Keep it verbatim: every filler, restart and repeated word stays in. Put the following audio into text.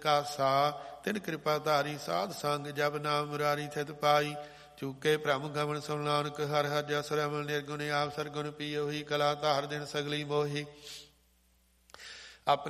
ਕਾਸਾ। ਤਿਨ ਕਿਰਪਾ ਧਾਰੀ ਸਾਧ ਸੰਗ ਜਪ ਨਾਮ ਮੁਰਾਰੀ ਥਿਤ ਪਾਈ। ਚੂਕੇ ਭ੍ਰਮ ਗਮਨ ਸੁਣ ਨਾਨਕ ਹਰਿ ਹਰਿ ਜਸ ਰਮਨ ਨਿਰਗੁਣ ਆਪ ਸਰਗੁਣ ਪੀਓ ਹੀ ਕਲਾ ਧਾਰ ਦਿਨ ਸਗਲੀ ਮੋਹੀ।